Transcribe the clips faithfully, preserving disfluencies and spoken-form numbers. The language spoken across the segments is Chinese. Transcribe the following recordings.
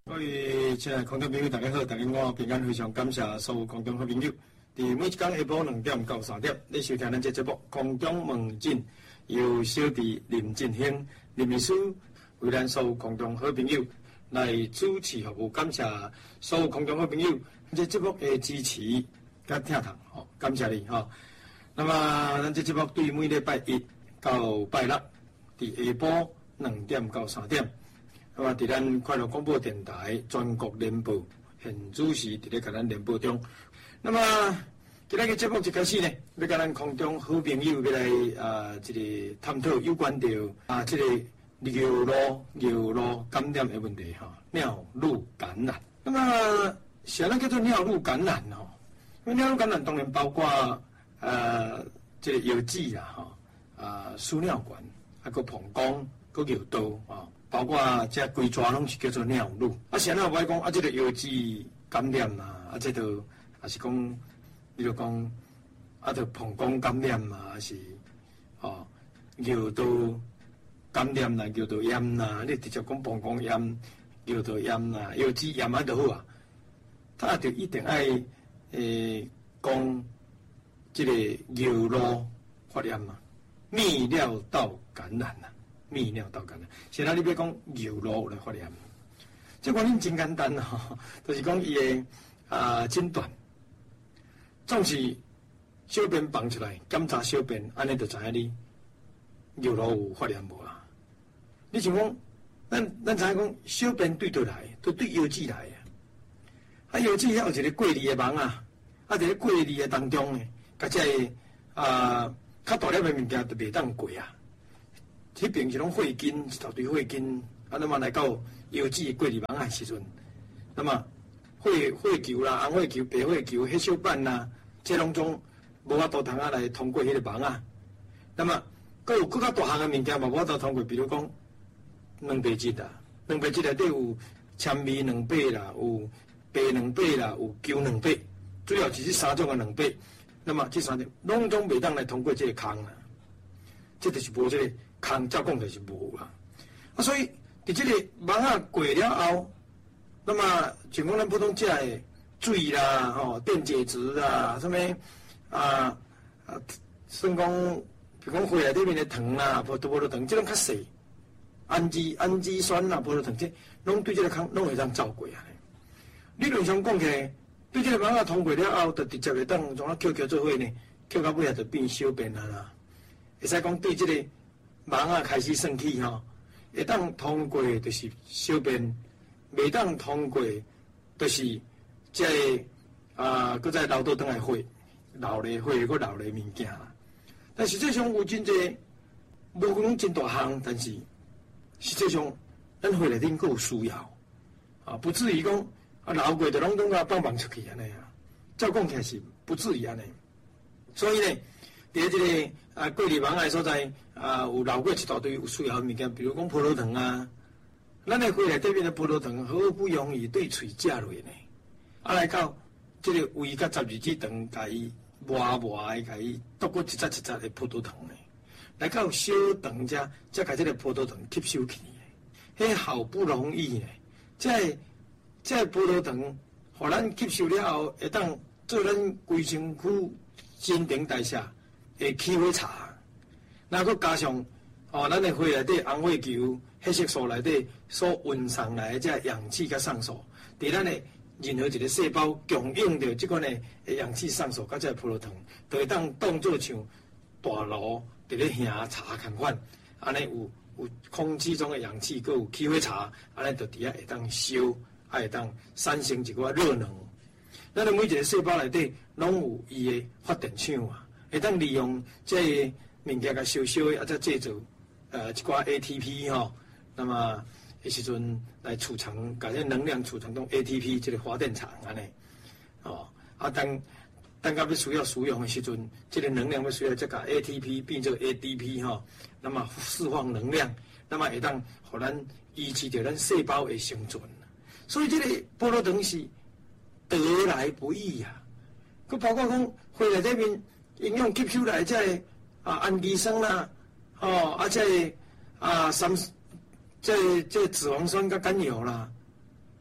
各位亲爱的观众朋友，大家好，大家我平安，非常感谢所有观众好朋友。伫每一天下晡两点到三点，你收听咱这节目《空中问诊》，由小弟林振兴、林秘书为咱所有空中好朋友来主持服务，感谢所有空中好朋友这节目的支持甲听堂，吼，感谢你吼。那么咱这节目对每礼拜一到拜六，伫下晡两点到三点。那么，伫咱快乐广播电台全国联播现主持伫咧甲咱联播中。那么，今日个节目一开始呢，要甲咱空中好朋友要来啊，这个探讨有关着啊，这个尿路尿路感染的问题哈，尿路感染。那么，啥咱叫做尿路感染哦？因为尿路感染当然包括呃，这个药剂啦哈，啊，输尿管，啊个膀胱，个尿道啊。包括这规抓拢是叫做尿路，啊，现在我来讲啊，这个药剂感染啊，啊，这个也是讲，比如讲啊，这膀胱感染啊，还是哦尿道感染啦、尿道炎啦，你直接讲膀胱炎、尿道炎啦、药剂炎啊就好啊，他就一定爱诶讲这个尿路发炎嘛，泌尿道感染啊。泌尿道感染，现在你别讲尿路来发炎，这观念真简单吼，就是讲伊个啊诊断，总是小便放出来检查小便，安尼就知影你尿路有发炎无啊？你想讲，咱咱知影讲小便对倒来，都对药剂来啊，啊药剂还有一个过滤的网啊，啊伫咧过滤的当中呢，甲这啊较大粒的物件就袂当过啊。迄边是拢血筋，一大堆血筋，啊，那么来到药剂过滤网的时阵，那么血血球啦、红血球、白血球、血小板啦，这拢种无法度通啊来通过迄个网啊。那么，佫有佫较大项的物件嘛，无法度通过，比如讲卵白质啊，卵白质内底有纤维卵白啦，有白卵白啦，有球卵白，主要就是三种的卵白。那么这三种拢总袂当来通过这个坑啊，这就是无这个。空照讲就是无啦，啊，所以伫这个网啊过了后，那么像讲咱普通食的水啦、吼、哦、电解质啦、什么啊啊，算讲，比如讲血内底面的糖啦、葡萄葡萄糖，这种较细，氨基氨基酸啦、葡萄糖，这拢对这个空拢会当照过啊。理论上讲起来，对这个网啊通过了后，就直接会当从啊扣扣做伙呢，扣到尾啊就变小便啊啦，会使讲对这个。网啊开始算起吼，会当通过就是小便，未当通过就是这个啊，搁再流倒转来血，流咧血，搁流咧物件啦。但实际上有真侪无讲真大项，但是实际上咱血内底佫有需要啊，不至于讲啊流过就拢拢啊放放出去安尼啊。照讲起来是不至于安尼，所以呢。伫这个啊过滤网的所在啊，有流过一大堆有需要的物件，比如讲葡萄糖啊，咱的血内底面的葡萄糖好不容易对喙食落呢，啊来到这个胃甲十二指肠，甲伊磨磨的，甲伊剁过一节一节的葡萄糖呢，来到小肠遮，才甲这个葡萄糖吸收起呢，迄好不容易呢，这这葡萄糖，互咱吸收了后，会当做咱规身躯新陈代谢。会起火茶，那佮加上哦，咱的血内底红血球、黑色素内底所运送来的这氧气甲酸素，伫咱的任何一个细胞供应着即款的氧气酸素甲这葡萄糖，就会当当作像大炉伫咧烘茶共款，安尼有有空气中的氧气，佮有起火茶，安尼就伫遐会当烧，啊会当产生一寡热能。咱的每一个细胞内底拢有伊的发电厂啊。会当利用这个物件甲烧烧的，啊，再制造呃一寡 A T P 吼、哦，那么迄时阵来储藏，把这能量储藏到 A T P 这个发电厂安尼，哦，啊当当到要需要使用的时阵，这个能量要需要再甲 A T P 变做 A D P 吼、哦，那么释放能量，那么会当互咱维持着咱细胞的生存。所以这个葡萄糖是得来不易呀、啊，佮包括讲血内底面。营养吸收来这啊氨基酸啦，哦，啊这啊三这这脂肪酸甲甘油啦，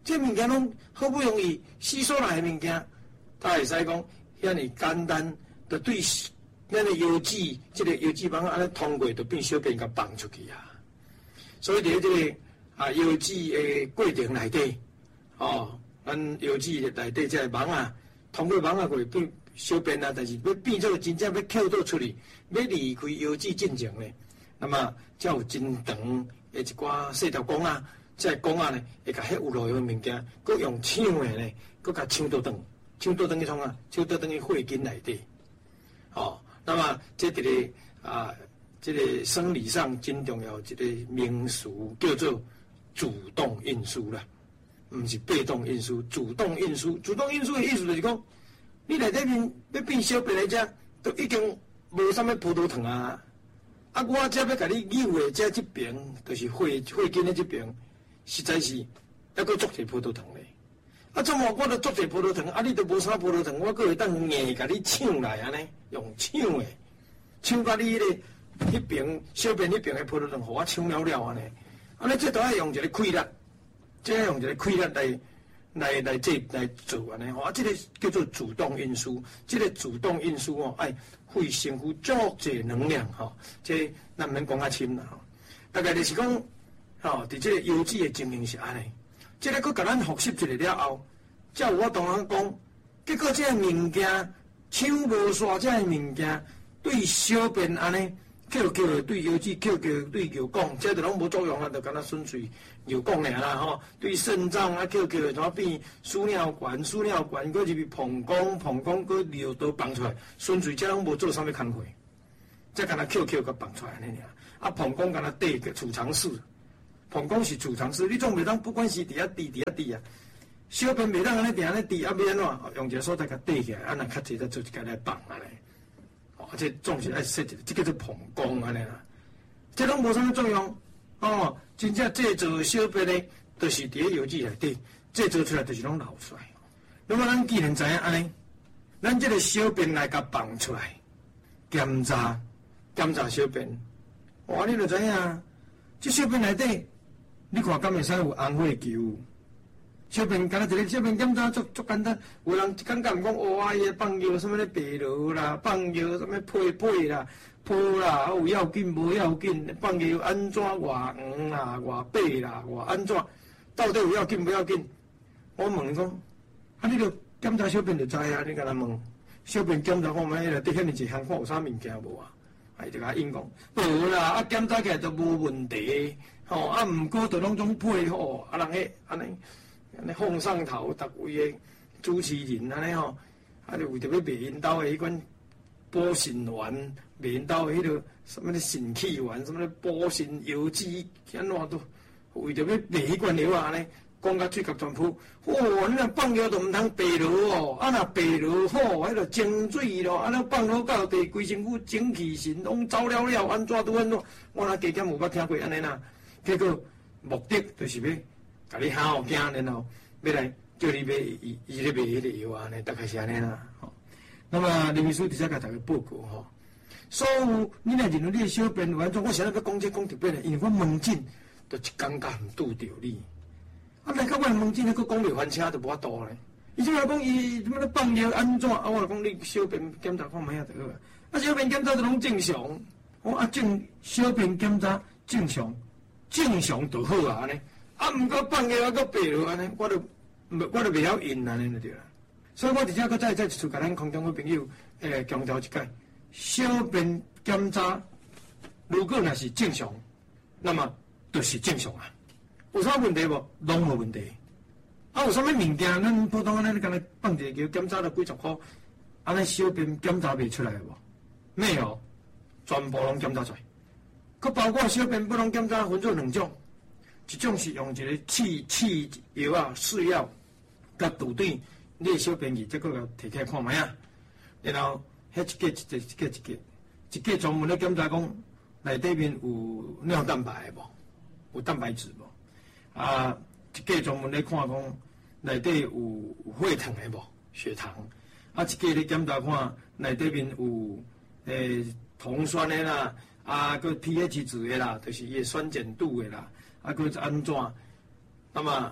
这物件拢好不容易吸收来的物件，他会使讲遐尼简单，就对咱的邮寄，这个邮寄网安尼通过，就变小便甲放出去啊。所以伫这个啊邮寄的过程内底，哦，咱邮寄内底这个网啊，通过网啊过变小便啊，但是要变做真正要扣倒出去，要离开邮寄进程呢，那么才有真长的一寡细条管啊，这管啊呢会甲迄有路用的物件，佮用抢的呢，佮甲抢倒转，抢倒转去创啊，抢倒转去血筋内底，哦，那么这个啊。这个生理上真重要一个名词叫做主动运输啦，唔是被动运输。主动运输，主动运输的意思就是讲，你内底面要变小便来只，都已经无啥物葡萄糖啊。啊，我只要甲你扭的这这边，就是血血筋的这边，实在是还佫足侪葡萄糖咧。啊，怎么我都足侪葡萄糖，啊，你都无啥葡萄糖，我佫会当硬甲你抢来安尼，用抢的，抢甲你咧。迄边小便迄边的葡萄糖，互我抢了了安尼，安尼这都要用一个气力，这要用一个气力来来来这来做安尼吼，啊，这个叫做主动运输，这个主动运输哦，爱费身躯足侪能量吼，这咱免讲较深啦吼，大概就是讲吼，伫这个邮寄的经营是安尼，这个佫甲咱复习一下了后，才有我同人讲，结果这个物件抢无煞，这个物件对小便安尼。扣扣对邮寄，扣扣对邮讲，这都拢无作用啊，就敢若纯粹邮讲尔啦吼。对肾脏啊，扣扣怎变输尿管，输尿管搁入去膀胱，膀胱搁尿道放出来，纯粹这拢无做啥物工课，这敢若扣扣甲放出来安尼尔。啊，膀胱敢若底个储藏室，膀胱是储藏室，你总袂当不管是伫遐滴伫遐滴啊，小便袂当安尼定安尼滴，啊要安怎用一个所在甲底起来，啊若较济再做一个来放安尼。啊，这总是爱设一个，这叫做膀胱安尼啦。这拢无啥物作用哦。真正制造小便呢，都是伫咧邮寄内底制造出来，就是拢流出来。那么咱既然知影安尼，咱这个小便来甲放出来，检查检查小便，哇，你就知影，这小便内底，你看敢会使有红血球？小便敢若一个小便检查足足简单，有人感觉毋讲哦啊，伊放尿什么咧白落啦，放尿什么配配啦、泡啦，有要紧无要紧，放尿安怎偌黄啦、偌白啦、偌安怎，到底有要紧无要紧？我问讲，啊，你著检查小便就知啊，你甲咱问，小便检查看觅迄个底遐尼一项看有啥物件无啊？啊，伊就甲应讲，无啦，啊检查起来都无问题，吼、哦，啊毋过都拢总配好，啊人迄安尼。安尼放上头，逐位的主持人安尼吼，啊就为着要卖因兜的迄款补肾丸，卖因兜的迄个什么咧肾气丸，什么咧补肾油脂，安怎都为着要卖迄款药啊安尼，讲甲嘴角全铺。哦，你若放尿都毋通白落哦，啊若白落好，迄个蒸水咯，啊若放落到地，规身躯精气神拢走了了，安怎拄安怎？我若加减有捌听过安尼啦，结果目的就是要。甲你吓好惊，然后要来叫你买伊伊咧卖迄个药啊，呢大概是安尼啦。吼，那么林秘书直接甲大家报告吼，所有你若认为你的小便有安怎，我现在要讲这讲特别的，因为我门诊就一工甲毋拄着你，啊来到我门诊咧，佫讲袂翻车就无法度咧。伊即摆讲伊什么咧放尿安怎，啊我讲你小便检查看觅啊得个，啊小便检查都拢正常，我啊正小便检查正常，正常就好啊安尼。啊，毋过放尿啊，搁白落安尼，我都我都袂晓用安尼就对啦。所以我直接搁再再一次甲咱空中的朋友诶强调一解：小便检查如果若是正常，那么就是正常啊。有啥问题无？拢无问题。啊，有啥物物件咱普通安尼敢若放一个检查了几十箍，安尼小便检查袂出来无？没有，全部拢检查出来。佮包括小便不能检查分做两种。一种是用一个试试药啊、试药，甲杜对你的小便器，再搁甲摕起来看觅啊。然后，迄一个一个一个一个，一个专门咧检查讲内底面有尿蛋白无，有蛋白质无。啊，一个专门咧看讲内底有有血糖的无，血糖。啊，一个咧检查看内底面有诶酮酸的啦，啊，个 pH 值的啦，就是伊酸碱度的啦。啊，佮是安怎？那么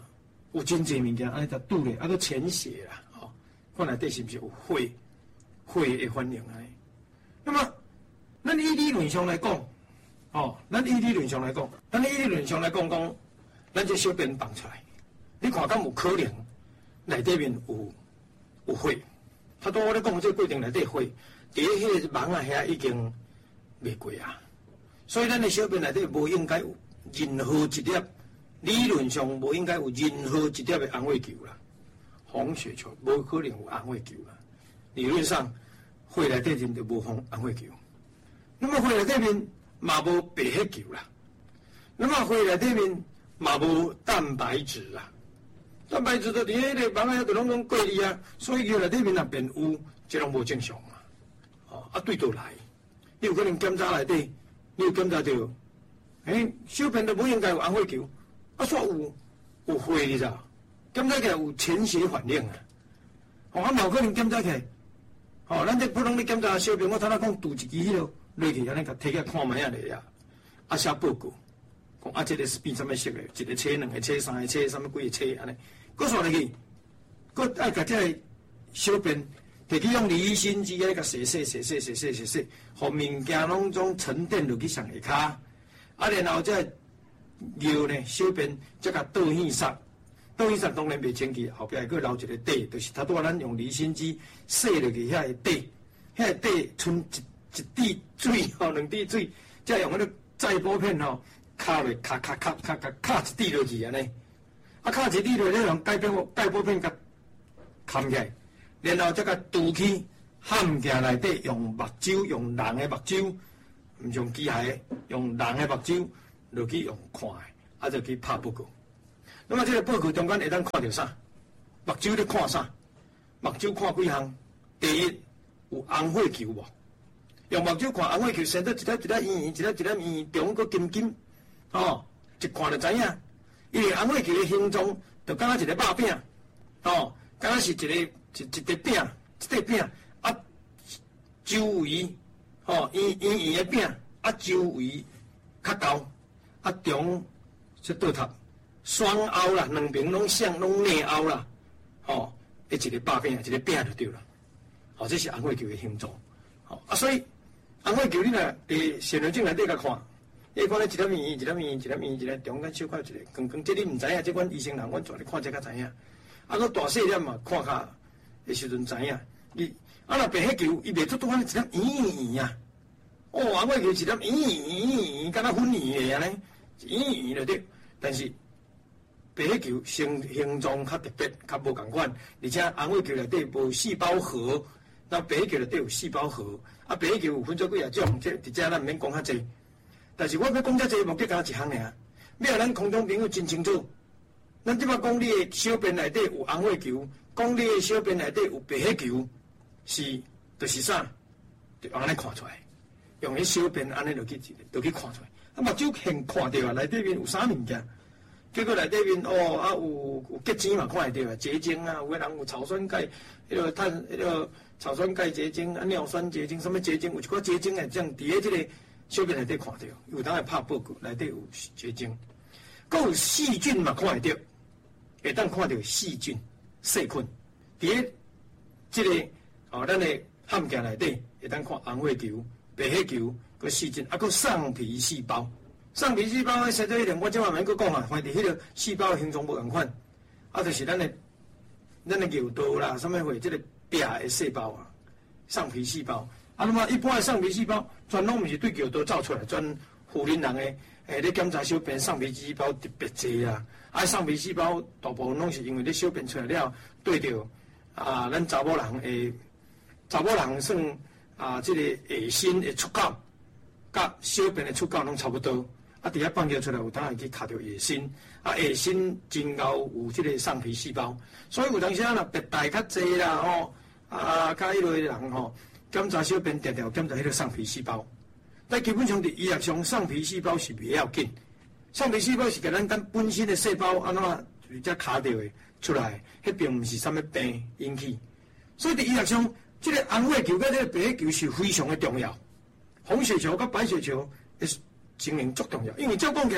有真济物件安尼才拄咧，啊，搁潜血啦，吼、哦，看内底是毋是有血血的反应安尼。那么，咱以理论上来讲，哦，咱以理论上来讲，咱以理论上来讲讲，咱这小便放出来，你看敢有可能内底面有有血？他拄我咧讲这个过程内底血，伫迄个网啊遐已经未过啊，所以咱的小便内底无应该有任何一粒。理论上无应该有任何一粒的红血球啦，红血球无可能有红血球啦。理论上，血内底面就无红红血球。那么血内底面嘛无白血球啦，那么血内底面嘛无蛋白质啦。蛋白质就伫迄个网啊，就拢拢过去啊，所以血内底面若便有，这拢无正常嘛。哦，啊对倒来，你有可能检查内底，你有检查到，诶、欸，小便都无应该有红血球。啊，煞有有血你知道？检查起来有潜血反应啊！哦，啊，冇可能检查起来。哦，咱这普通咧检查小便，我头仔讲拄一支迄落落去，安尼甲摕起来看卖啊咧啊！啊，写报告，讲啊，这个是变啥物色咧？一个车、两个车、三个车，啥物几个车安尼？搁刷落去，搁爱甲这个小便摕去用离心机啊，甲洗洗洗洗洗洗洗洗，互物件拢总沉淀落去上下骹，啊，然后再。尿呢，小便则甲倒去塞，倒去塞当然袂清气，后壁还佫留一个底，就是他拄咱用离心机洗落去遐个底，遐个底剩一一滴水吼，两滴水，再用迄个载玻片吼，卡落卡卡卡卡卡卡一滴落去安尼，啊卡一滴落去，用盖玻盖玻片甲冚起来，然后则甲拄起焊镜内底，用目睭，用人的目睭，毋用机械的，用人的目睭。落去用看的，啊，就去拍报告。那么这个报告中间会当看到啥？目睭咧看啥？目睭看几项？第一有红血球无？用目睭看红血球，生得一粒一粒圆圆，一粒一粒圆圆，中个金金，哦，一看就知影。因为红血球的形状就敢若一个肉饼，哦，敢若是一个一一块饼，一块饼，啊，周围哦圆圆圆的饼，啊，周围较高。啊，中即倒塌，双凹啦，两边拢向拢内凹啦，吼、哦，一一个肉饼，一个饼就对了，吼、哦，这是红血球的形状，吼、哦、啊，所以红血球你若伫显微镜内底甲看，你看咧一粒圆，一粒圆，一粒圆，一粒中间小块一个光光，这你毋知影，这阮医生人，阮全咧看这较知影，啊，佮大细粒嘛，看下的时阵知影，伊啊，若白血球，伊袂做拄安尼一粒圆圆圆啊，哦，红血球一粒圆圆圆圆，敢若粉圆的安尼。圆圆就对，但是白血球形形状较特别，较无共款，而且红血球内底无细胞核，那白血球内底有细胞核，啊，白血球有分做几啊种，这伫遮咱毋免讲较济。但是我要讲遮济，目的敢一项尔，要让咱空中朋友真清楚，咱即摆讲你的小便内底有红血球，讲你的小便内底有白血球，是就是啥？就安尼看出来，用迄小便安尼落去落去看出来。啊，目睭现看到啊，内底面有啥物件？结果内底面哦啊有有结晶嘛，看会到啊，结晶啊，有个人有草酸钙，迄个碳，迄个草酸钙结晶啊，尿酸结晶，什么结晶？有一寡结晶诶，这样伫咧即个小便内底看到，有当会拍报告，内底有结晶，佮有细菌嘛，看会到，会当看到细菌、细菌，伫咧即个哦，咱诶焊镜内底会当看红血球、白血球。个细菌，啊，个上皮细胞，上皮细胞，实在一点，我即摆免搁讲啊，反正迄个细胞的形状无共款，啊，就是咱的咱的尿道啦，什么会即个壁的细胞啊，上皮细胞，啊，那么一般的上皮细胞，全拢毋是对尿道走出来，全妇人人的，诶，咧检查小便上皮细胞特别济啊，啊，上皮细胞大部分拢是因为咧小便出来了，对着啊，咱查某人诶，查某人算啊，即、这个下身的出口。甲小便的出口拢差不多，啊，伫遐放尿出来有当会去卡着下身，啊，下身真后有即个上皮细胞，所以有当时啊，若白带较济啦吼，啊，甲迄类人吼，检查小便定定检查迄个上皮细胞，但基本上伫医学上，上皮细胞是袂要紧，上皮细胞是甲咱咱本身的细胞安怎才卡着的出来，迄并毋是啥物病引起，所以伫医学上，即、这个红血球甲即个白血球是非常的重要。红血球甲白血球的情形足重要，因为照讲起来，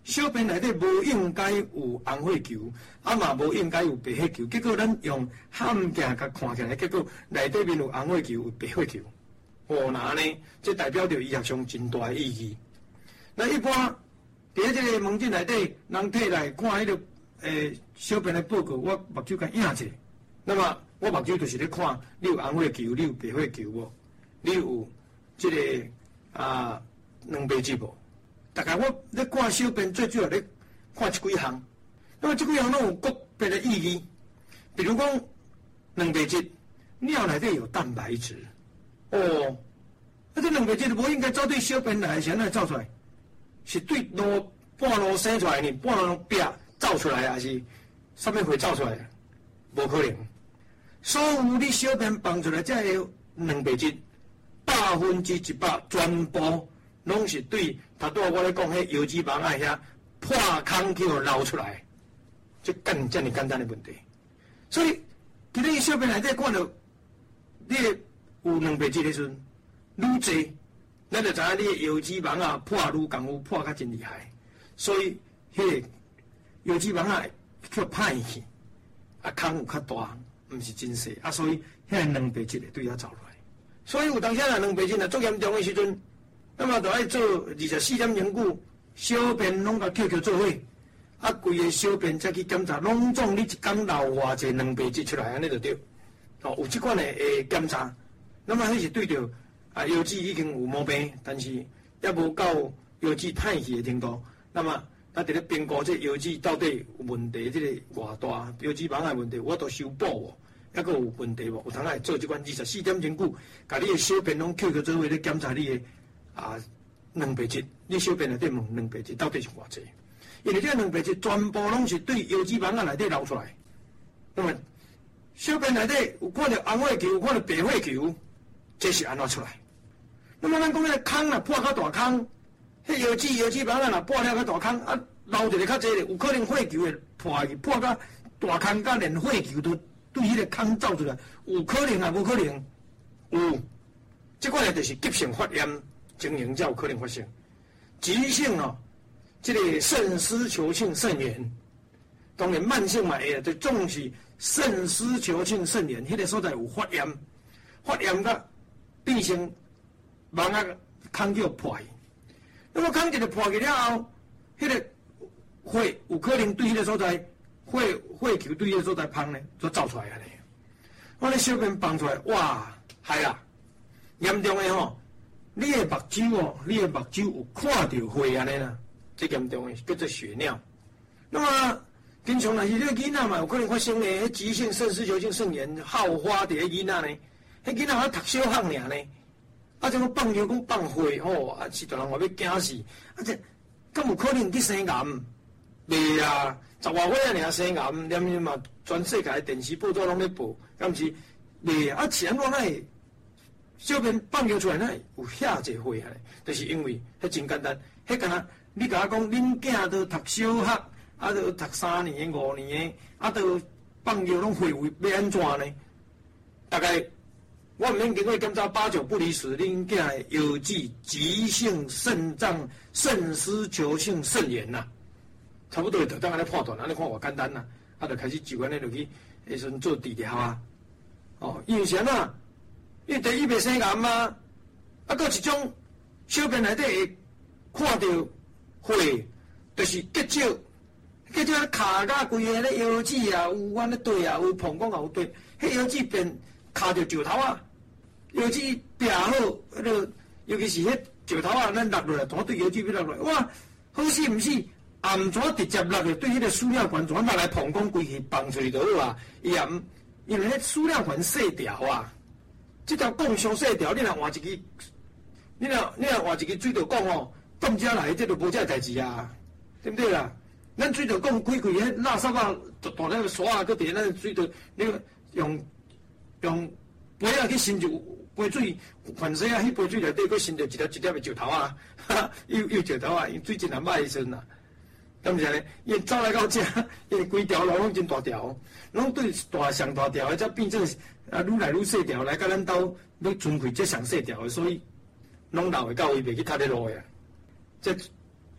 小便内底无应该有红血球，啊嘛无应该有白血球，结果咱用汉镜甲看起来，结果内底面有红血球、有白血球。哦，那呢，这代表着医学上真大的意义。那一般伫咧这个门诊内底，人摕来看迄、那个诶小便的报告，我目睭甲影者。那么我目睭就是咧看你有红血球，你有白血球无？你有这个啊卵白质无？大概我咧看小便最主要咧看这几项。那么这几项拢有个别的意义，比如讲卵白质，尿内底有蛋白质。哦，啊，这两个质无应该走对小便来，是安怎走出来？是对路半路生出来呢，半路壁走出来，还是啥物会走出来？无可能。所有你小便放出来这个两个质，百分之一百全部拢是对头拄我咧讲迄油脂肪啊遐破空去互流出来，就干这么简单的问题。所以，今日小便内底看到你。有蛋白质的时阵，愈侪，咱就知影你的油脂肪啊破愈功夫破较真厉害，所以迄个油脂肪啊较歹去，啊空有较大，毋是真细啊，所以迄个蛋白质会对遐走落来。所以有当时啊蛋白质若足严重的时阵，那么就爱做二十四点钟久，小便拢甲扣扣做伙，啊规个小便再去检查，拢总你一工流偌济蛋白质出来，安尼就对。哦，有即款的诶检查。那么，迄是对着啊油脂已经有毛病，但是也无到油脂歹去的程度。那么，咱伫咧评估这油脂到底有问题，这个偌大油脂肪的问题，我都修补无，抑个有问题无？有通来做即款二十四点钟久，甲你的小便拢扣去做伙咧检查你的啊蛋白质，你小便内底问蛋白质到底是偌济？因为这蛋白质全部拢是对油脂肪啊内底流出来。那么，小便内底有看到红血球，有看到白血球。这是安怎出来？那么咱讲迄个空啦，破较大空，迄油脂油脂肪啊，若破了较大空，啊流一个较济咧，有可能血球会破下去，破到大空，甲连血球都对迄个空走出来，有可能啊，无可能？有，这款呢就是急性发炎情形才有可能发生。急性哦，这个肾丝球性肾炎，当然慢性嘛会，就总是肾丝球性肾炎，迄个所在有发炎，发炎甲变成网啊空叫破去，那么空一个破去了后，迄、那个血有可能对迄个所在血血球对迄个所在芳呢，就走出来安尼。我咧小便放出来，哇，害啦！严重的吼，你的目睭哦，你的目睭有看到血安尼啦，最严重的叫做血尿。那么平常若是这个囡仔嘛，有可能发生的急性肾丝球性肾炎好发伫个囡仔呢。迄囡仔还读小学尔呢，啊！怎么放尿讲放血吼？啊，是大人话要惊死，啊！这敢有可能去生癌？袂啊！十外岁啊，尔生癌，连连嘛全世界的电视报纸拢咧报，敢是袂啊？前我那小便放尿出来，那有遐济血啊？就是因为迄真简单，迄敢若你甲我讲，恁囝都读小学，啊，都读三年、五年的，啊，都放尿拢血位要安怎呢？大概。我毋免经过检查，八九不离十，恁囝的有记急性肾脏肾丝球性肾炎呐、啊，差不多就当安尼判断，安尼看偌简单呐、啊，啊，就开始就安尼落去，迄时阵做治疗啊，哦，因为啥啊？因为第一袂生癌嘛，啊，搁一种小便内底会看到血，就是结石，结石卡甲规个咧油脂啊，有阮咧对啊，有膀胱也有对，迄油脂变。卡着石头啊，油脂拼好，迄个尤其是迄石头啊，咱落落来，全对油脂要落落来，哇，好死毋死，暗怎直接落去对迄个输尿管，全落来膀胱规气放出去就好啊，伊也毋，因为迄输尿管细条啊，即条管伤细条，你若换一支，你若你若换一支水道管哦，放遮来，这就无遮代志啊，对不对啦？咱水道管开开，迄垃圾啊，大大那个刷啊，搁伫咱水道，你用。用杯啊去伸就杯水，反正啊，迄杯水内底佫伸着一粒一粒的石头啊，哈哈，又又石头啊，因水真难歹的时阵啊，敢是呢？伊走来到遮，因规条路拢真大条，拢对大上大条的，则变做啊愈来愈细条，来到咱兜要存开这上细条的，所以拢流会到位，袂去塌咧路的。这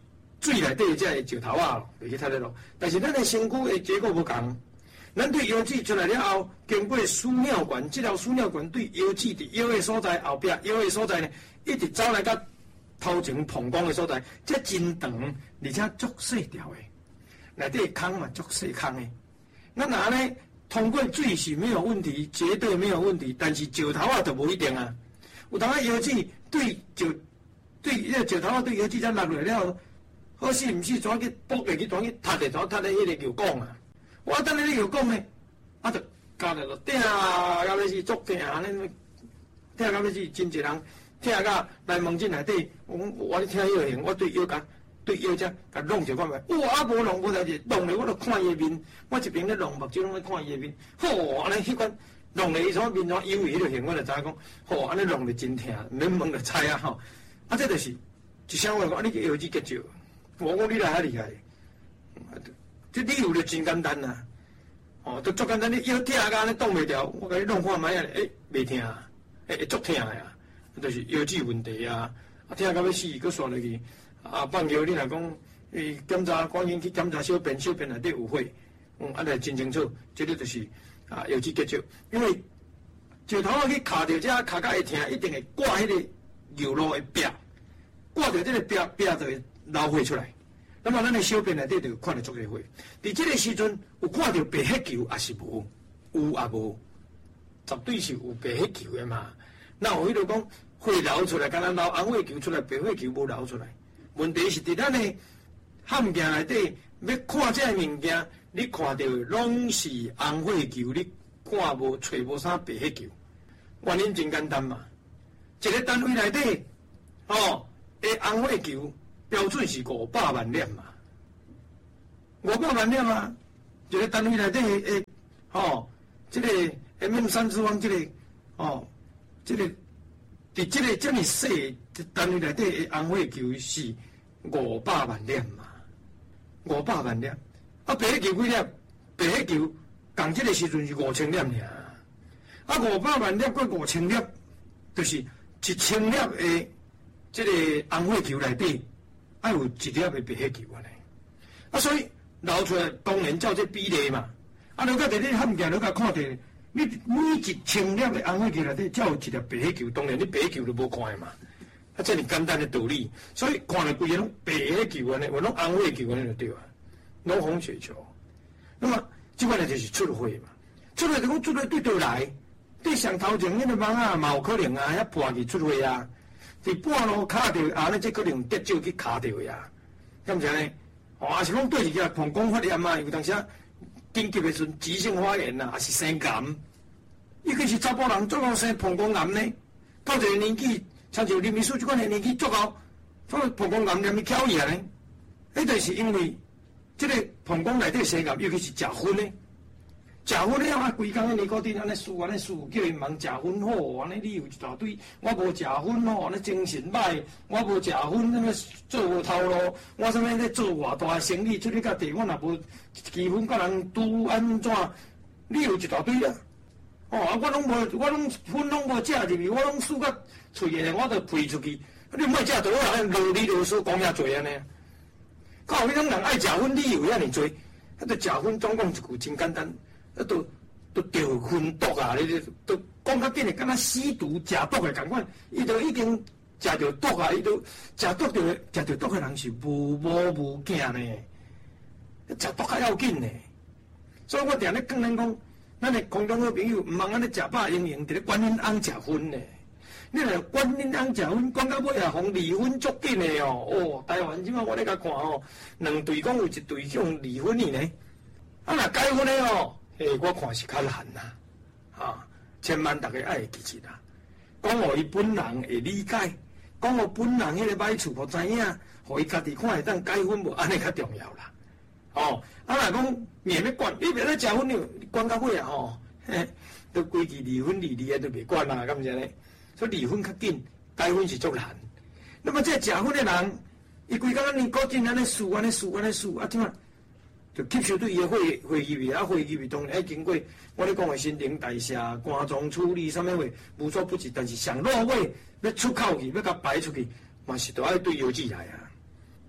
水内底才会石头啊，就去踢咧咯。但是咱的身躯的结构不同，咱对腰子出来了后，经过输尿管，这条输尿管对腰子伫腰的所在后壁，腰的所在呢，一直走来到头前膀胱的所在，这真长，而且足细条的，内底空嘛足细空的。咱若呢通过水是没有问题，绝对没有问题，但是石头啊就无一定啊。有当啊腰子对石对迄个石头啊对腰子才落落了，好死毋死怎去扑下去，怎去踢下，怎踢咧迄个油管啊？我等咧油管呢，啊就加落落顶，到尾是足疼，安尼疼到尾是真侪人疼到来门诊内底，我我咧听药型，我对药甲对药只甲弄一看卖，哇啊无弄，我来是弄咧，我著看伊的面，我一边咧弄目睭拢咧看伊的面，吼安尼迄款。弄咧伊种面怎优异迄个型，我就知影讲，吼，安尼弄咧真疼，免问就知啊吼。啊，这就是一声话讲，啊，你个腰子结石，我讲你来遐厉害，这理由就真简单啦。哦，都足简单，你腰疼啊，安尼挡袂牢，我甲你弄看卖啊，诶，袂疼啊，诶，会足疼的啊，就是腰子问题啊，啊，疼到要死，佮刷落去，啊，放尿你若讲，诶，检查赶紧去检查小便，小便内底有血，嗯，安尼真清楚，这个就是。啊，腰子结石，因为石头啊去卡着这卡甲会疼，一定会挂迄个尿路的壁，挂着这个壁壁就会流血出来。那么咱的小便内底就看得足个血。伫这个时阵有看到白血球也是无，有也无，绝对是有白血球的嘛。那有迄个讲血流出来，敢若流红血球出来，白血球无流出来。问题是伫咱的汉镜内底要看这物件。你看到的拢是红血球，你看无找无啥白血球，原因真简单嘛。一个单位内底，哦，诶，红血球标准是五百万粒嘛，五百万粒啊。一个单位内底诶，哦，这个 M M 三次方这个，哦，这个伫这个这么细单位内底诶，红血球是五百万粒嘛，五百万粒。啊，白血球几粒？白血球共这个时阵是五千粒尔。啊，五百万粒过五千粒，就是一千粒的这个红血球内底，啊有一粒的白血球安尼。啊，所以流出来当然照这比例嘛。啊，如果伫你汉镜，你甲看到，你每一千粒的红血球内底，才有一粒白血球，当然你白血球都无看的嘛。啊，这是简单的道理。所以看了规个拢白血球安尼，或拢红血球安尼就对啊。老红血球，那么即款呢就是出血嘛，出血就讲出血对倒来，对上头前迄个网啊嘛有可能啊，遐破去出血啊，伫半路卡着啊，呢即可能跌少去卡着呀，咁就呢，哦，也是讲对一个膀胱发炎啊，有当时啊紧急的时阵急性发炎啊，也是生癌，伊个是查甫人做到生膀胱癌呢，到一个年纪，像像林秘书即款的年纪足高，做膀胱癌连咪巧伊啊呢，迄就是因为。这个膀胱内底生癌，尤其是食薰呢，食薰了啊，规工尼古丁安尼输安尼输，叫伊忙食薰好，安尼理由一大堆。我无食薰吼，安尼精神歹；我无食薰，那么做无头路。我啥物咧做偌大生意，出去到地，我若无积分，甲人拄安怎？理由一大堆啊！哦，啊，我拢无，我拢薰拢无食入去，我拢输到喙诶，我著配出去。你莫食多啊，啰里啰嗦讲遐济安尼。到迄种人爱食薰，理由遐尼多，啊，著食薰总讲一句真简单，啊，都都着薰毒啊！你都讲较紧诶，敢若死毒食毒诶共款，伊都已经食着毒啊！伊都食毒着食着毒诶人是无母无囝呢，食毒较要紧呢。所以我定咧讲咱讲，咱诶空中好朋友毋通安尼食饱盈盈，伫咧管恁翁食薰呢。你若管恁翁食薰，管到尾啊，互离婚足紧的哦！哦，台湾即马我咧甲看哦，两队讲有一队去互离婚去呢。啊，若解婚的哦，诶，我看是较难啦，啊，千万大家爱会记住啦。讲互伊本人会理解，讲互本人迄个歹处无知影，互伊家己看会当解婚无，安尼较重要啦。哦，啊，若讲硬要管，你别咧食薰你管到尾啊吼，嘿，都规矩离婚离离啊，都袂管啦，敢是安尼？所以离婚较紧，解婚是足难。那么这食薰的人，伊规工安尼固定安尼输安尼输安尼输，啊，怎啊就吸收对伊的血血液味，啊，血液味当然要经过我咧讲的新陈代谢、肝脏处理啥物话无所不及，但是上落尾要出口去，要甲排出去，嘛是都爱对腰子来啊。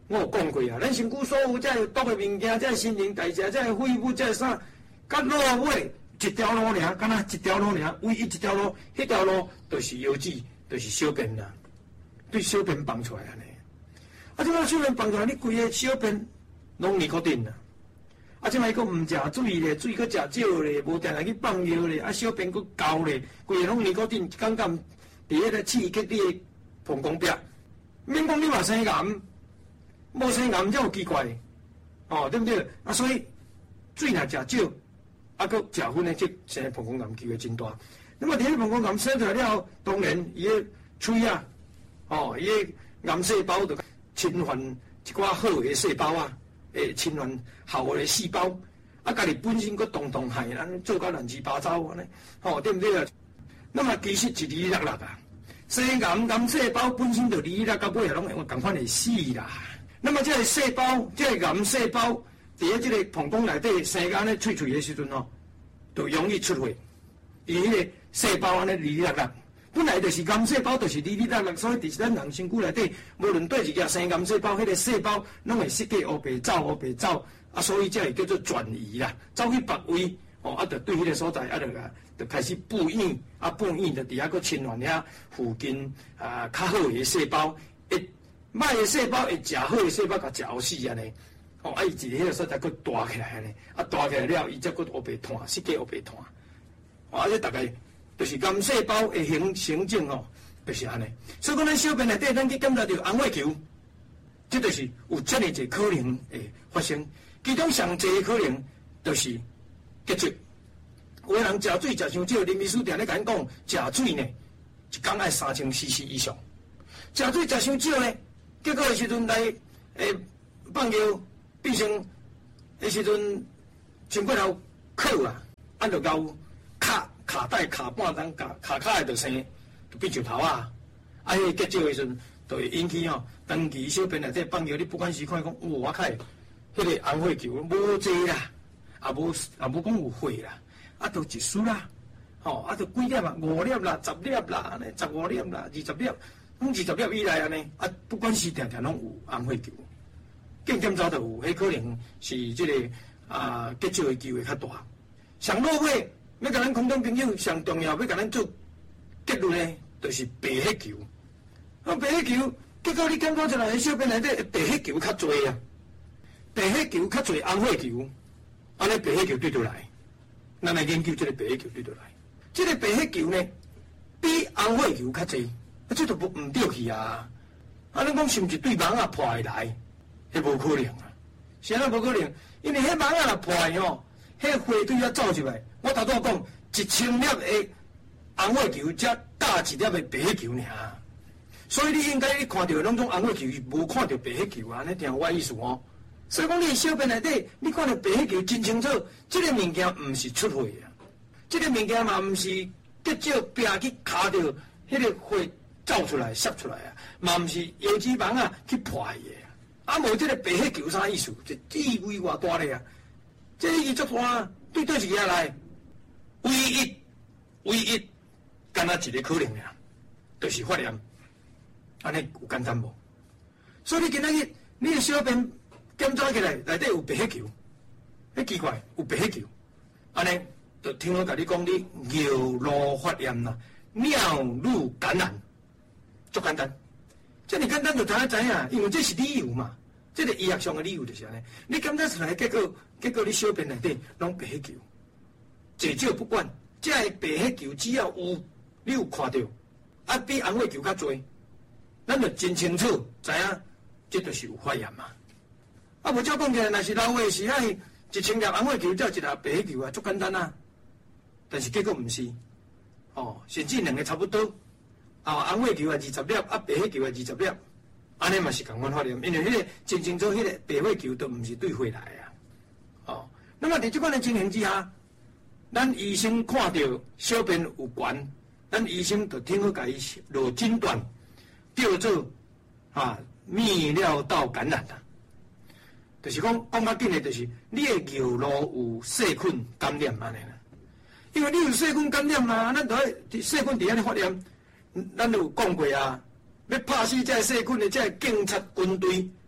我有讲过啊，咱身躯所有这毒的物件，这新陈代谢，这废物，这啥，到落尾一条路尔，敢若一条路尔，唯一一条路，迄条路就是腰子，就是小便啦，对小便放出来安尼。啊，即摆小便放出来，你规个小便拢尼古丁啦。啊，即摆佫毋食水咧，水佫食少咧，无定定去放尿咧，啊，小便佫高咧，规个拢尼古丁，感觉伫迄个刺激你的膀胱壁，免讲你嘛生癌。无生癌才有奇怪，哦，对不对？啊，所以水若食少，啊，佮食薰的，即生膀胱癌机会真大。那么，伫个膀胱癌生出来了后，当然伊个喙啊，哦，伊个癌细胞就侵犯一寡好的细胞啊，会侵犯好的细胞，啊，家己本身佮动动害，咱做甲乱七八糟安尼，哦，对不对啊？那么其实一厘粒粒啊，生癌癌细胞本身就厘粒到尾啊，拢会共款会死啦。那么这个细胞，这个癌细胞，伫咧这个膀胱内底生个安尼喙喙的时阵吼，就容易出血。伊迄个细胞安尼哩哩啦啦，本来就是癌细胞，就是哩哩啦啦，所以伫咱人身躯内底，无论对一个生癌细胞，迄个细胞拢会设计黑白走，黑白走，啊，所以才会叫做转移啦，走去别位，哦，啊，就对迄个所在，啊，就啊，就开始布影，啊，布影就伫遐个侵犯遐附近啊较好的细胞，一。歹的细胞会食好的细胞，甲食好死安尼。哦，啊，伊一个迄个所在佫大起来安尼，啊，大起来了，伊则佫黑白炭，设计黑白炭。哦，啊，这大概就是癌细胞的形形状哦，就是安尼。所以讲，咱小便内底咱去检查到红血球，这就是有遮尔侪可能会发生。其中上侪可能就是结石。有的人食水食伤少，林医师定咧甲咱讲，食水呢一工爱三千 C C 以上，食水食伤少呢。结果的时阵来，诶，放尿变成的时阵，穿过头扣啊，按着到卡卡带卡半钟，卡卡卡的就生，就变石头啊。啊，迄个结石的时阵，就会引起吼长期小便内底放尿，你不管是看讲，哇，我开，迄个红血球无济啦，也无也无讲有血啦，啊，都一丝啦，吼，啊，就几粒啊，五粒啦，十粒啦，安尼，十五粒啦，二十粒。拢二十粒以内安尼，啊，不管是定定拢有红血球，渐渐早就有，迄可能是即、这个啊结石的机会较大。上落尾要甲咱空中朋友上重要，要甲咱做结论呢，就是白血球。啊，白血球，结果你检查出来，小便内底白血球较侪啊，白血球较侪红血球，安尼白血球对倒来，咱来研究即个白血球对倒来。即、这个白血球呢，比红血球较侪。啊，这都不唔对去啊！啊，你讲是毋是对网啊破会来？迄无可能啊！是安无可能，因为迄网啊若破吼，迄血对啊走入来。我头拄讲一千粒的红血球，才加一粒的白血球尔。所以你应该你看到拢种红血球，无看到白血球啊！你听我意思哦。所以讲你小便内底，你看到白血球真清楚，这个物件唔是出血啊，这个物件嘛唔是结石拼去卡到迄个血。走出来、射出来啊，嘛毋是油脂网啊去破的啊，啊无即个白血球啥意思？这地位偌大咧啊！这伊足大，对对一个来，唯一唯一，干那一个可能啊，就是发炎，安尼有简单无？所以你今仔日你的小便检查起来内底有白血球，迄奇怪有白血球，安尼就听我甲你讲，你尿路发炎啦，尿路感染。足简单，这你简单就知影知影，因为这是理由嘛，这个医学上的理由就是安尼。你检查出来结果，结果你小便内底拢白血球，多少不管，这个白血球只要有你有看到，啊比红血球较多，咱就真清楚知影，这就是有发炎嘛。啊无照讲起来，若是老话是爱一千粒红血球才一粒白血球啊，足简单啊。但是结果毋是，哦，甚至两个差不多。啊，红血球啊二十粒，啊白血球啊二十粒，安尼嘛是共款发炎，因为迄个真清楚，迄个白血球都毋是对血来啊。哦，那么伫即款的情形之下，咱医生看到小便有悬，咱医生就听好甲伊落诊断，叫做啊泌尿道感染啦。就是讲讲较紧的，就是你的尿路有细菌感染安尼啦。因为你有细菌感染嘛，咱就爱细菌伫遐咧发炎。咱有讲过啊，要拍死这细菌的这警察军队，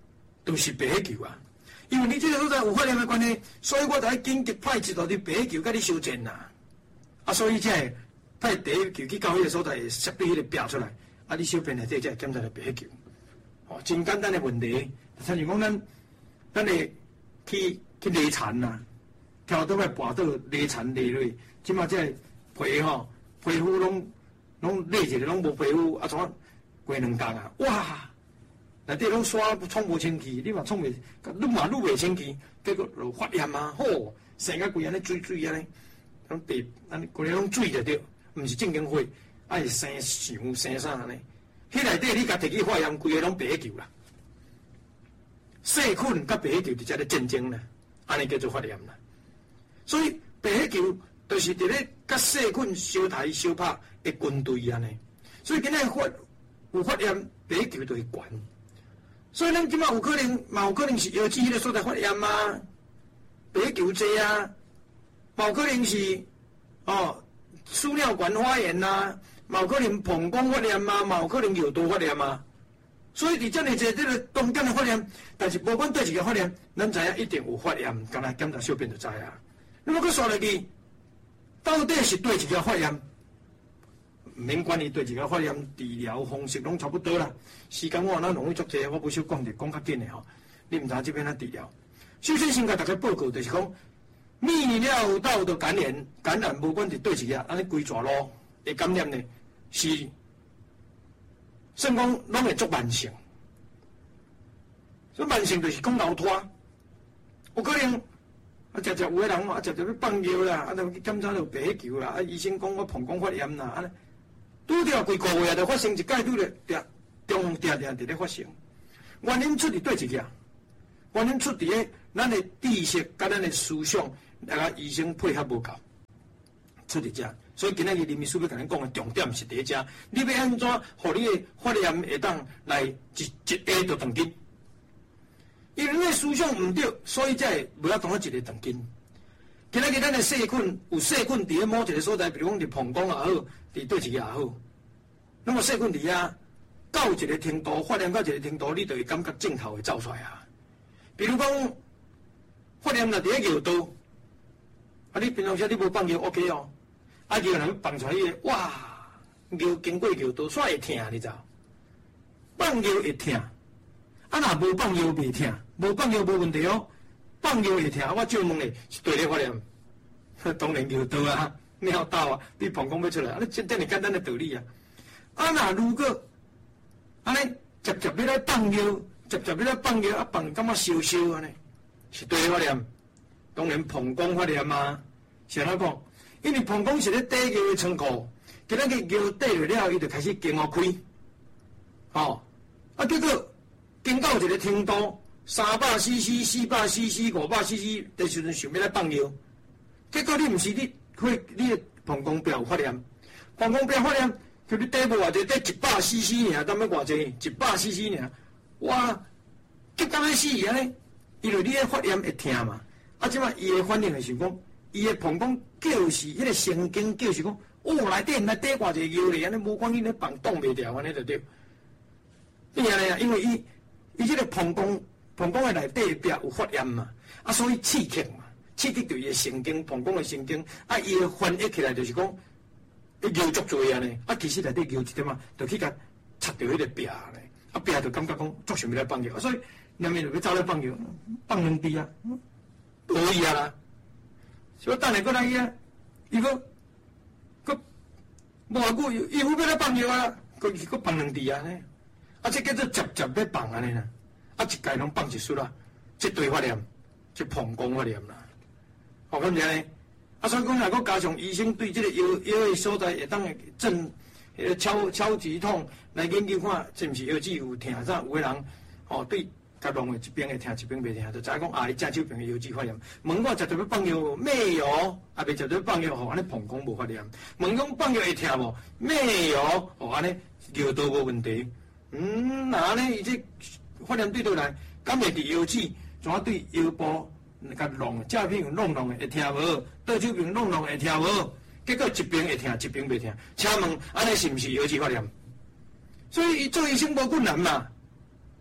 都是白血球啊。因为你这个所在有发炎的关系，所以我才紧急派一道的白血球甲你修正啦。啊，所以才派第一球去到迄个所在，摄对迄个表出来。啊，你小便内底才会检查到白血球。哦，真简单的问题。像是讲咱，咱会去去犁田呐，跳倒来跋倒犁田犁落，即马这皮吼皮肤拢拢犁一个拢无皮肤，啊，怎过两工啊？哇！内底拢刷创无清气，你嘛创袂，愈嘛愈袂清气，结果就发炎啊！吼，生甲规安尼水水安尼，拢白安尼，规日拢水着对，毋是正经火，啊是生想生啥安尼？迄内底你甲摕去化验，规个拢白球啦，细菌甲白球伫遮咧战争啦，安尼叫做发炎啦。所以白球就是伫咧甲细菌相杀相拍的军队安尼。所以今仔发有发炎，白球就会悬。所以咱即马有可能，嘛有可能是腰肌迄个所在发炎啊，白球济啊，嘛有可能是哦输尿管发炎啊，嘛有可能膀胱发炎啊，嘛有可能尿道发炎啊。所以伫遮尔济这个中间的发炎，但是无管对一个发炎，咱知影一定有发炎，干来检查小便就知啊。那么佮刷落去，到底是对一个发炎？毋免管伊对一个发炎治疗方式拢差不多啦。时间我咱容易足济，我不少讲者讲较紧的吼。你毋知即边怎治疗？首先先甲大家报告就是讲，泌尿道的感染，感染无管是对一个，安尼规蛇路的感染呢，是算讲拢会足慢性。所以慢性就是讲老拖，有可能啊，常常有个人啊，常常要放尿啦，啊，就去检查到白血球啦，啊，医生讲我膀胱发炎啦，啊。拄着几个月就发生一届，拄着定中定定伫咧发生。原因出伫对一个？原因出伫咧咱的知识甲咱的思想，那个医生配合无够，出伫遮。所以今仔日林秘书要甲咱讲的重点是伫遮。你要安怎，互你的发炎会当来一一下就断根？因为你的思想毋对，所以才会无法当一个断根。今仔日咱的细菌有细菌伫咧某一个所在，比如讲伫膀胱也好，伫对一个也好。那么细菌伫遐到一个程度，发炎到一个程度，你就会感觉症头会走出来啊。比如讲发炎若伫咧尿道，啊你平常时你无放尿 OK 哦，啊尿若要放出来迄个，哇，尿经过尿道煞会疼，你知？放尿会疼，啊若无放尿袂疼，无放尿无问题哦。放尿会疼，我照问诶，是对咧发炎，当然尿道啊、尿道啊，你膀胱要出来，啊，你这这么简单的道理啊。啊，那如果安尼直接要来放尿，直接要来放尿，啊放感觉烧烧安尼，是对咧发炎。当然膀胱发炎啊，是安怎讲？因为膀胱是咧底尿的仓库，今仔日尿底落了后，伊就开始经互开，吼、哦，啊结果经到一个程度。三百 C C、四百 C C、五百 C C 的时阵想要来放尿，结果你毋是你，会你的膀胱壁有发炎，膀胱壁发炎，叫你底无偌济，底一百 C C 尔，当要偌济？一百 C C 尔，哇，急到要死安尼，因为你的发炎会疼嘛，啊，即摆伊的反应是想讲，伊的膀胱就是迄个神经就是讲，哦，内底内底偌济尿咧，安尼无管你咧放挡袂掉，安尼就对。因为啊，因为伊伊即个膀胱。膀胱的内底壁有发炎嘛，啊，所以刺激嘛，刺激到伊的神经，膀胱的神经，啊，伊的翻译起来就是讲，尿足多安尼，啊，其实内底尿一点嘛，就去甲插到迄个壁咧，啊，壁就感觉讲足想要来放尿，啊，所以难免就要走来放尿，放两滴啊，可以啊啦，所以等下过来伊啊，伊个个无偌久，伊又要来放尿啊，个伊个放两滴啊呢，啊，这叫做接接要放安尼啦。啊，一届拢放一束啦，即对发炎，即膀胱发炎啦，好咁样呢？啊，所以讲，若果加上医生对即个腰腰的所在会当震，迄个敲敲击痛来研究看，是毋是腰肌有疼啥？有个人哦，对甲弄的一边会疼，一边袂疼，就知影讲啊，伊正手边的腰肌发炎。问我食着要放药没有？啊，袂食着要放药吼，安尼膀胱无发炎。问讲放药会疼无？没有，哦，安尼尿道无问题。嗯，那安尼伊这。发炎对倒来，敢会伫腰子，怎啊对腰部甲弄，正边弄弄会疼无？倒手边弄弄会疼无？结果一边会疼，一边袂疼。请问安尼是毋是腰子发炎？所以伊做医生无困难嘛？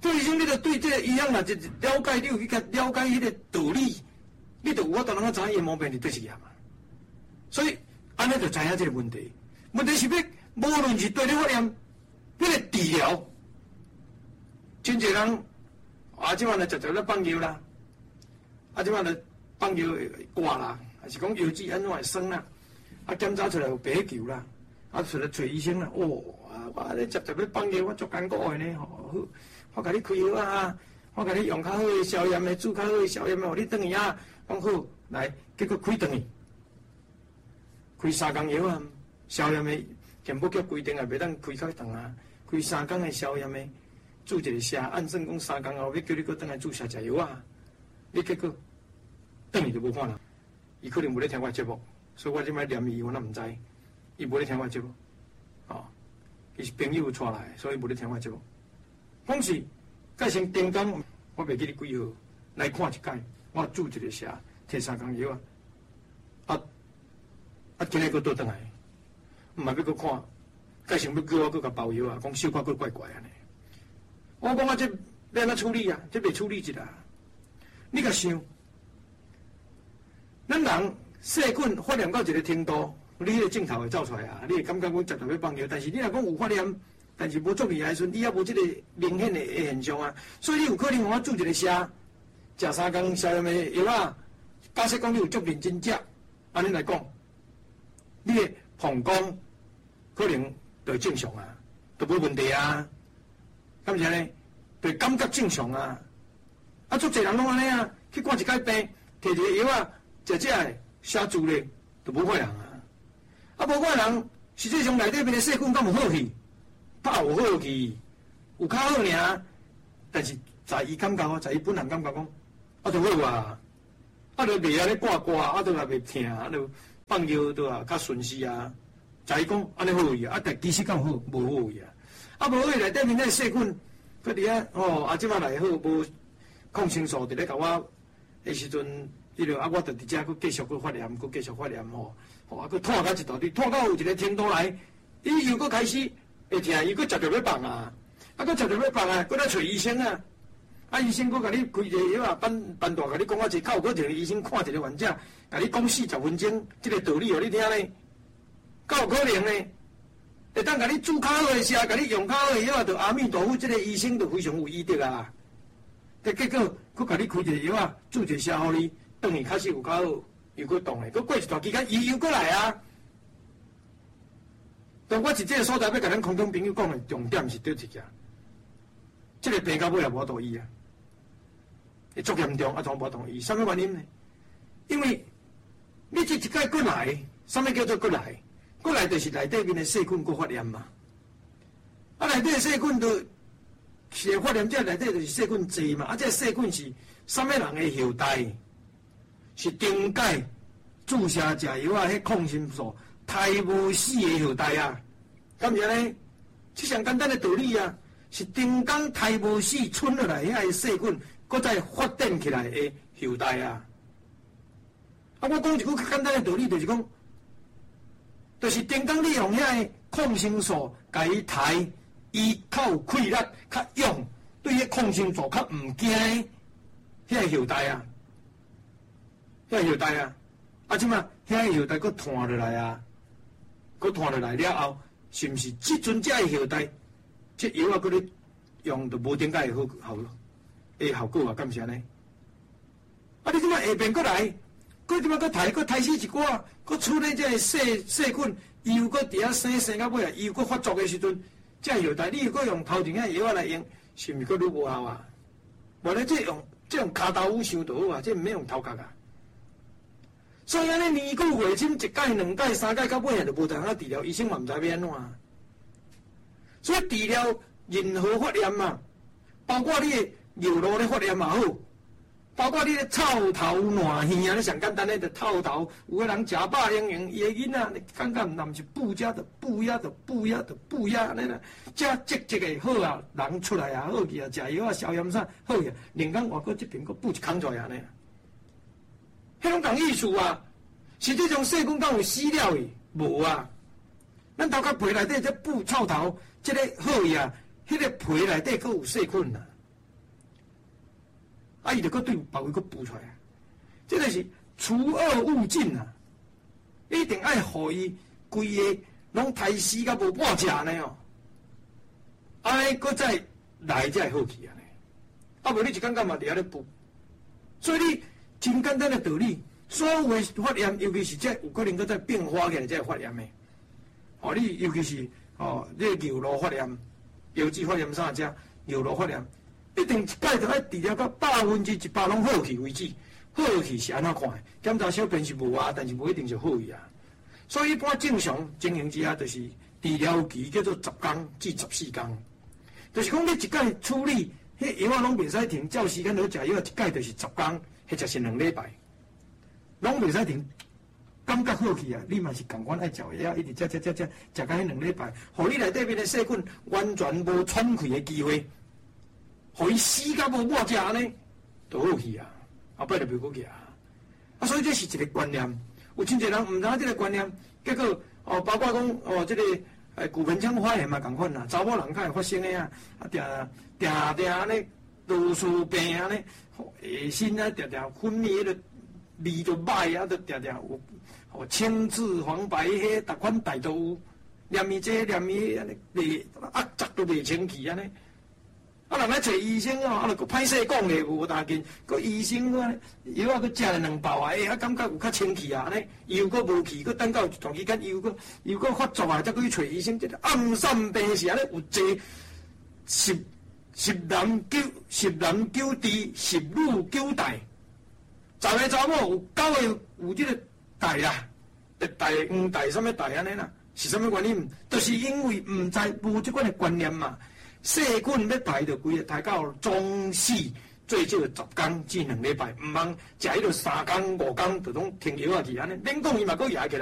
做医生，你著对这个医生若是了解，你有去甲了解迄个道理，你著有法度能够知影伊毛病伫对一样嘛。所以安尼著知影这个问题。问题是要无论是对你发炎，迄个治疗，真侪人啊，即摆来直接咧放药啦，啊，即摆来放药挂啦，还是讲药剂安怎会酸啦，啊，检查出来有白球啦，啊，出来找医生啦，哦，啊，我咧直接咧放药，我足艰苦的呢，吼，我甲你开药啊，我甲你用较好的消炎的，煮较好的消炎的，互你转去啊，讲好来，结果开转去，开三工药啊。消炎的健保局规定也袂当开较长啊，开三工的消炎的，注一个射，按算讲三工后要叫你搁转来注射食药啊，你结果转去就无看人，伊可能无咧听我节目，所以我即摆念伊，我哪毋知，伊无咧听我节目，哦，伊是朋友带来，所以无咧听我节目。讲是改成顶工，我袂记你几号来看一届，我注一个射，摕三工药啊，啊啊，今日搁倒转来。毋嘛要搁看，改成要叫我搁甲包药啊，讲小可搁怪怪安尼。我讲啊，这要安怎处理啊？这袂处理一下。你甲想，咱人细菌发炎到一个程度，你迄个镜头会走出来啊，你会感觉我直头要放药。但是你若讲有发炎，但是无足厉害时阵，你也无即个明显的现象啊。所以你有可能我注一个射，食三工消炎的药啊。假设讲你有足认真食，安尼来讲，你的膀胱。可能就正常啊，就无问题啊。咁是呢，就感觉正常啊。啊，足侪人拢安尼啊，去看一解病，摕一个药啊，食食的写住咧，就无怪人啊。啊，无怪人，实际上内底面的细菌敢有好去，怕有好去，有较好尔。但是在伊感觉啊，在伊本人感觉讲，啊，就好啊，啊，就袂安尼挂挂，啊，就也袂疼，啊，就放药就啊较顺势啊。在伊讲安尼好伊啊，但其实敢好无好伊啊，啊无好伊内底面那细菌，佮伫遐哦，啊即摆来好无抗生素伫咧甲我迄时阵，迄落啊我着伫遮佮继续佮发炎，佮继续发炎吼，吼啊佮拖到一大滴，拖到有一个程度来，伊又佮开始会疼，伊佮食着要放啊，啊佮食着要放啊，佮来找医生啊，啊医生佮甲你开一个药啊，办办大甲你讲啊一靠，佮一个医生看一个患者，甲你讲四十分钟，即个道理互你听咧。够有可能呢？会当甲你煮较好诶食，甲你用较好诶药，就阿弥陀佛，即个医生就非常有医德啊。但结果，佮甲你开一个药啊，注一下互你，等于开始有较好，又佮动诶，佮过一段期间，伊又过来啊。但我是这个所在要甲咱空中朋友讲诶重点是对一件，即个病到尾也无度医啊，会足严重，啊，从无度医，什么原因呢？因为你这一届过来，什么叫做过来？过来就是内底面的细菌佮发炎嘛，啊，内底的细菌就是发炎，这内底就是细菌多嘛，啊，这细菌是什么人的后代？是丁解注射食药啊，迄抗生素胎无死的后代啊，咁样呢？这上简单的道理啊，是丁刚胎无死存落来遐个细菌，佮再发展起来的后代啊。啊，我讲一句较简单的道理，就是讲。就是丁刚利用遐个抗生素，甲伊抬，伊较有气力，较勇，对迄抗生素较毋惊，遐个后代啊，遐个后代啊，啊即嘛，遐个后代佫传落来啊，佫传落来了后，是毋是即阵只个后代，即药啊佫咧用，就无顶解好效诶效果啊？敢是安尼？啊，你即嘛下边佫来？佮即摆佮抬，佮抬死一寡，佮处理这个细细菌，伊又佮伫遐生生到尾啊，伊又佮发作的时阵，这后代你又佮用头前遐药来用，是毋是佮愈无效啊？无咧，这用这用骹头乌伤就好啊，这毋免用头壳啊。所以安尼年久月深，一届、两届、三届，到尾啊就无得通治疗，医生嘛毋知要安怎。所以治疗任何发炎嘛，包括你的尿路咧发炎嘛好。包括你咧臭头烂耳啊，你上简单咧就臭头，有个人食饱盈盈，伊个囡仔你感觉毋是补家就补呀就补呀就补呀安尼啦，食积极的好啊，人出来啊好去啊，食药啊消炎啥好去啊，另外外国这边佫补一空出来安尼，迄种讲意思啊，实际上细菌敢有死了去无啊？咱头壳皮内底这补臭头，这个好去啊，迄个皮内底佫有细菌啊， 啊，伊就搁对别位搁补出来，这就是除恶务尽啊！一定爱互伊规个拢刣死甲无半只呢哦，安尼搁再来才会好去安尼，啊无你一感觉嘛伫遐咧补，所以你真简单的道理，所有的发炎，尤其是这有可能搁再变化起来才会发炎的，哦，你尤其是哦，你尿路发炎、腰子发炎啥只尿路发炎，一定一摆就爱治疗到百分之一百拢好去为止。好去是安怎看的？检查小便是无啊，但是无一定就好去啊。所以一般正常情形之下，就是治疗期叫做十天至十四天，就是讲你一摆处理，迄药啊拢袂使停，照时间落食药，一摆就是十天，或者是两礼拜，拢袂使停。感觉好去啊，你嘛是共款爱食药，一直食食食食，食到迄两礼拜，互你内底面的细菌完全无喘气的机会，互伊死甲无半只安尼，就好去啊。后摆就袂过去啊！啊，所以这是一个观念。有真侪人毋知影这个观念，结果哦，包括讲哦，这个诶骨盆腔发炎嘛，共款啦，查某人较会发生的啊，啊，定定定安尼多数病安尼，下身啊，定定分泌迄个味就歹啊，就定定有哦青紫黄白黑，逐款大都有，念伊这念伊安尼，袂压杂都袂清气安尼。啊，人来找医生哦，啊，就个歹势讲咧，无大紧，个医生啊，药啊，佮食了两包啊，哎，啊，感觉有较清气啊，安尼，又佮无去，佮等到一段时间，又佮又佮发作啊，才去找医生，这个暗散病是安尼，有济十十男九十男九弟，十女九代，十个查某有九个有这个代啦，一代五代什么代安尼啦，是什么原因？就是因为毋知无这款的观念嘛。细菌要排就规个排到中死，最少十天至两礼拜，毋通食迄个三天五天就拢停药啊去安尼，免讲伊嘛佫压起来。